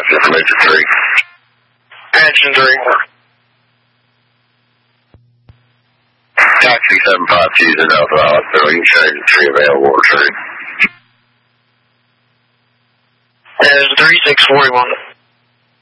Information 3. Action 3. Taxi 752 is in Alpha Hospital. You can change the 3 available return. There's 3641.